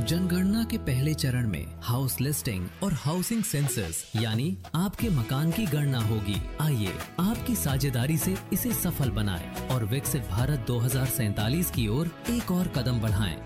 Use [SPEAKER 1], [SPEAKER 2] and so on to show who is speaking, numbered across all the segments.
[SPEAKER 1] जनगणना के पहले चरण में हाउस लिस्टिंग और हाउसिंग सेंसस यानी आपके मकान की गणना होगी। आइए आपकी साझेदारी से इसे सफल बनाएं और विकसित भारत 2047 की ओर एक और कदम बढ़ाएं।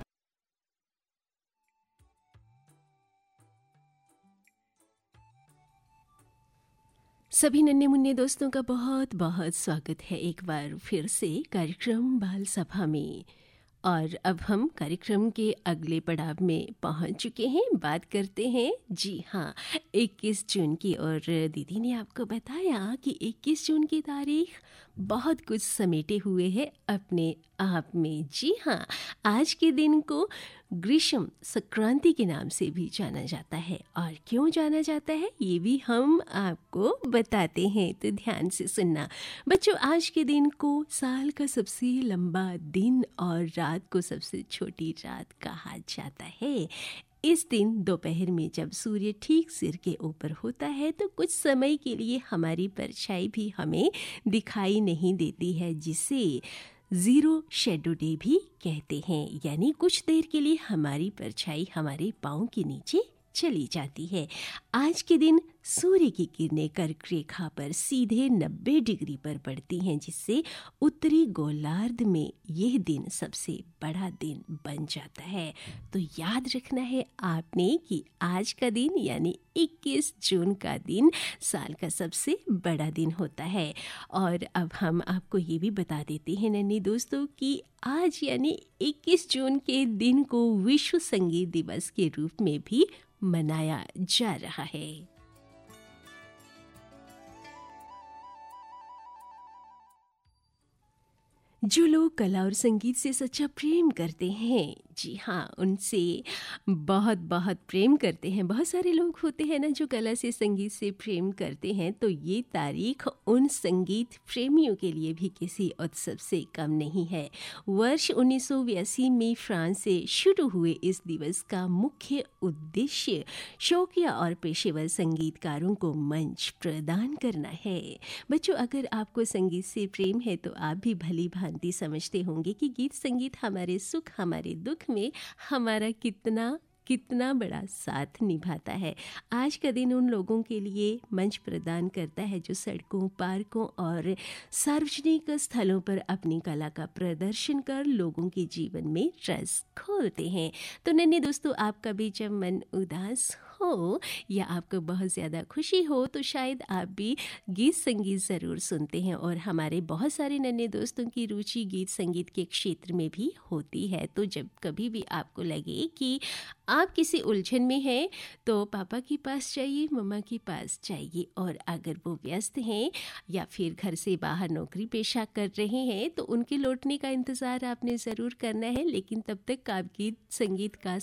[SPEAKER 2] सभी नन्हे मुन्ने दोस्तों का बहुत बहुत स्वागत है एक बार फिर से कार्यक्रम बाल सभा में। और अब हम कार्यक्रम के अगले पड़ाव में पहुंच चुके हैं। बात करते हैं जी हाँ 21 जून की। और दीदी ने आपको बताया कि 21 जून की तारीख बहुत कुछ समेटे हुए है अपने आप में। जी हाँ, आज के दिन को ग्रीष्म संक्रांति के नाम से भी जाना जाता है। और क्यों जाना जाता है ये भी हम आपको बताते हैं, तो ध्यान से सुनना बच्चों। आज के दिन को साल का सबसे लंबा दिन और रात को सबसे छोटी रात कहा जाता है। इस दिन दोपहर में जब सूर्य ठीक सिर के ऊपर होता है तो कुछ समय के लिए हमारी परछाई भी हमें दिखाई नहीं देती है, जिसे ज़ीरो शेडो डे भी कहते हैं। यानी कुछ देर के लिए हमारी परछाई हमारे पाँव के नीचे चली जाती है। आज के दिन सूर्य की किरणें कर्क रेखा पर सीधे 90 डिग्री पर पड़ती हैं, जिससे उत्तरी गोलार्ध में यह दिन सबसे बड़ा दिन बन जाता है। तो याद रखना है आपने कि आज का दिन यानी 21 जून का दिन साल का सबसे बड़ा दिन होता है। और अब हम आपको ये भी बता देते हैं नन्हे दोस्तों कि आज यानी 21 जून के दिन को विश्व संगीत दिवस के रूप में भी मनाया जा रहा है। जो लोग कला और संगीत से सच्चा प्रेम करते हैं, जी हाँ, उनसे बहुत बहुत प्रेम करते हैं। बहुत सारे लोग होते हैं ना जो कला से संगीत से प्रेम करते हैं, तो ये तारीख उन संगीत प्रेमियों के लिए भी किसी उत्सव से कम नहीं है। वर्ष 1982 में फ्रांस से शुरू हुए इस दिवस का मुख्य उद्देश्य शौकिया और पेशेवर संगीतकारों को मंच प्रदान करना है। बच्चों, अगर आपको संगीत से प्रेम है तो आप भी भली भांति समझते होंगे कि गीत संगीत हमारे सुख हमारे दुख में हमारा कितना बड़ा साथ निभाता है। आज का दिन उन लोगों के लिए मंच प्रदान करता है जो सड़कों, पार्कों और सार्वजनिक स्थलों पर अपनी कला का प्रदर्शन कर लोगों के जीवन में रस खोलते हैं। तो नन्हे दोस्तों, आपका भी जब मन उदास हो या आपको बहुत ज़्यादा खुशी हो तो शायद आप भी गीत संगीत ज़रूर सुनते हैं। और हमारे बहुत सारे नन्हे दोस्तों की रुचि गीत संगीत के क्षेत्र में भी होती है। तो जब कभी भी आपको लगे कि आप किसी उलझन में हैं तो पापा के पास जाइए, मम्मा के पास जाइए। और अगर वो व्यस्त हैं या फिर घर से बाहर नौकरी पेशा कर रहे हैं तो उनके लौटने का इंतज़ार आपने ज़रूर करना है। लेकिन तब तक आप गीत संगीत का